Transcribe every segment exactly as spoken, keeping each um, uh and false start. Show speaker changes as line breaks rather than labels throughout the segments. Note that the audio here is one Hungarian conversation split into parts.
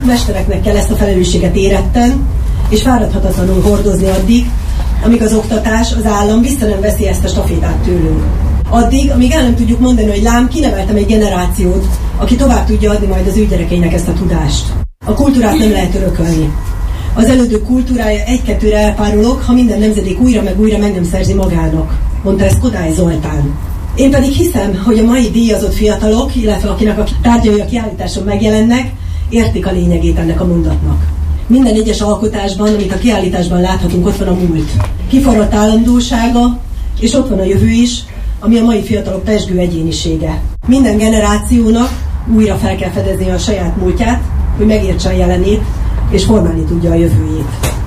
A mestereknek kell ezt a felelősséget éretten és fáradhatatlanul hordozni addig, amíg az oktatás, az állam vissza nem veszi ezt a stafétát tőlünk. Addig, amíg el nem tudjuk mondani, hogy lám, kineveltem egy generációt, aki tovább tudja adni majd az ő gyerekeinek ezt a tudást. A kultúrát nem lehet örökölni. Az elődök kultúrája egy-kettőre elpárolog, ha minden nemzedék újra meg újra meg nem szerzi magának, mondta ezt Kodály Zoltán. Én pedig hiszem, hogy a mai díjazott fiatalok, illetve akinek a tárgyai a kiállításon megjelennek, értik a lényegét ennek a mondatnak. Minden egyes alkotásban, amit a kiállításban láthatunk, ott van a múlt. Kiforrott állandósága, és ott van a jövő is, ami a mai fiatalok pezsgő egyénisége. Minden generációnak újra fel kell fedezni a saját múltját, hogy megértse a jelenét, és formálni tudja a jövőjét.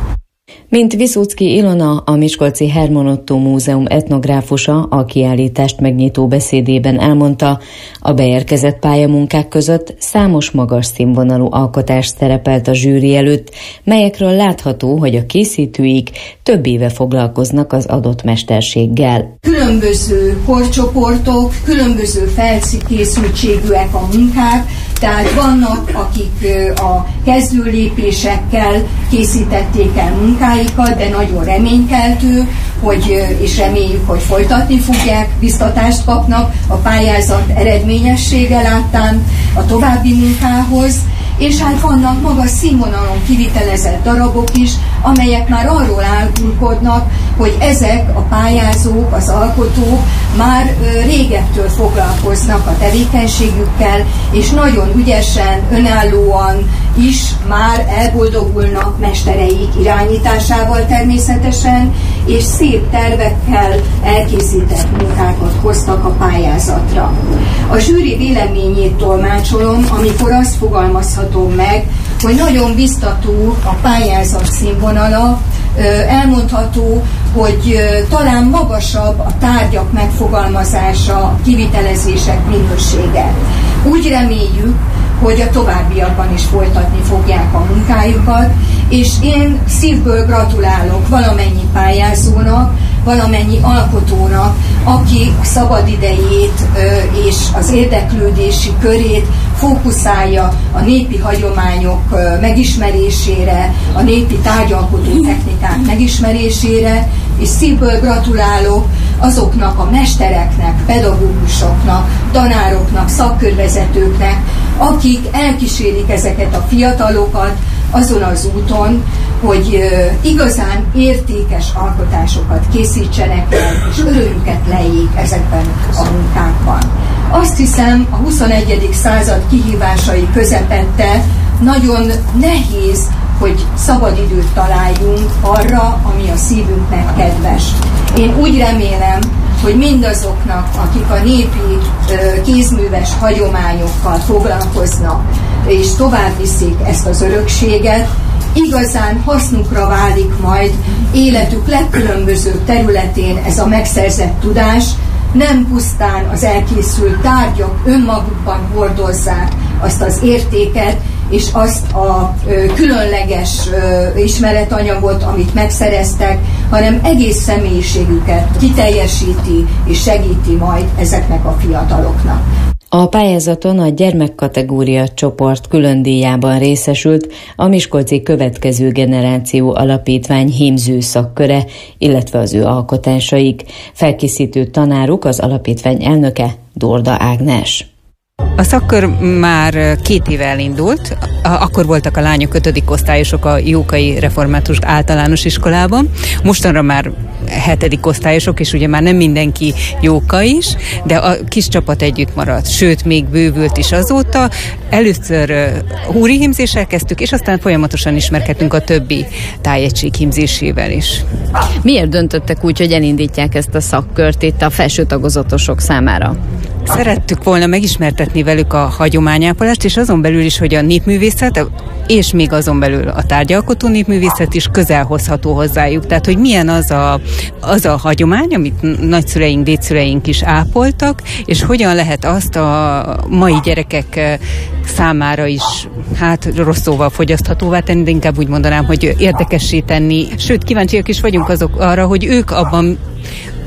Mint Viszucki Ilona, a Miskolci Herman Ottó Múzeum etnográfusa a kiállítást megnyitó beszédében elmondta, a beérkezett pályamunkák között számos magas színvonalú alkotás szerepelt a zsűri előtt, melyekről látható, hogy a készítőik több éve foglalkoznak az adott mesterséggel.
Különböző korcsoportok, különböző felkészültségűek a munkák, tehát vannak, akik a kezdőlépésekkel készítették el munkáikat, de nagyon reménykeltő, hogy, és reméljük, hogy folytatni fogják, biztatást kapnak a pályázat eredményessége láttán a további munkához, és hát vannak magas színvonalon kivitelezett darabok is, amelyek már arról álkulkodnak, hogy ezek a pályázók, az alkotók már régettől foglalkoznak a tevékenységükkel, és nagyon ügyesen, önállóan is már elboldogulnak mestereik irányításával természetesen, és szép tervekkel elkészített munkákat hoztak a pályázatra. A zsűri véleményét tolmácsolom, amikor azt fogalmazhatom meg, hogy nagyon biztató a pályázat színvonala, elmondható, hogy talán magasabb a tárgyak megfogalmazása, a kivitelezések minősége. Úgy reméljük, hogy a továbbiakban is folytatni fogják a munkájukat, és én szívből gratulálok valamennyi pályázónak, valamennyi alkotónak, aki a szabadidejét és az érdeklődési körét fókuszálja a népi hagyományok megismerésére, a népi tárgyalkotó technikák megismerésére, és szívből gratulálok azoknak a mestereknek, pedagógusoknak, tanároknak, szakkörvezetőknek, akik elkísérik ezeket a fiatalokat azon az úton, hogy igazán értékes alkotásokat készítsenek el, és örömüket lejjék ezekben a munkákban. Azt hiszem, a huszonegyedik század kihívásai közepette nagyon nehéz, hogy szabadidőt találjunk arra, ami a szívünknek kedves. Én úgy remélem, hogy mindazoknak, akik a népi kézműves hagyományokkal foglalkoznak, és tovább viszik ezt az örökséget, igazán hasznukra válik majd életük legkülönbözőbb területén ez a megszerzett tudás, nem pusztán az elkészült tárgyak önmagukban hordozzák azt az értéket, és azt a ö, különleges ö, ismeretanyagot, amit megszereztek, hanem egész személyiségüket kiteljesíti és segíti majd ezeknek a fiataloknak.
A pályázaton a gyermekkategória csoport külön díjában részesült a Miskolci Következő Generáció Alapítvány hímző szakköre, illetve az ő alkotásaik. Felkészítő tanáruk az alapítvány elnöke, Dorda Ágnes.
A szakkör már két éve elindult, akkor voltak a lányok ötödik osztályosok a Jókai Református Általános Iskolában, mostanra már hetedik osztályosok, és ugye már nem mindenki Jóka is, de a kis csapat együtt maradt, sőt, még bővült is azóta. Először húri hímzéssel kezdtük, és aztán folyamatosan ismerkedtünk a többi tájegység hímzésével is.
Miért döntöttek úgy, hogy elindítják ezt a szakkört itt a felső tagozatosok számára?
Szerettük volna megismertetni velük a hagyományápolást, és azon belül is, hogy a népművészet, és még azon belül a tárgyalkotó népművészet is közel hozható hozzájuk. Tehát, hogy milyen az a, az a hagyomány, amit nagyszüleink, dédszüleink is ápoltak, és hogyan lehet azt a mai gyerekek számára is, hát rossz szóval fogyaszthatóvá tenni, de inkább úgy mondanám, hogy érdekessé tenni. Sőt, kíváncsiak is vagyunk azok arra, hogy ők abban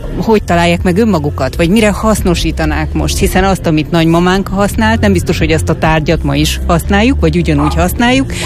hogy találják meg önmagukat, vagy mire hasznosítanák most, hiszen azt, amit nagymamánk használt, nem biztos, hogy azt a tárgyat ma is használjuk, vagy ugyanúgy használjuk,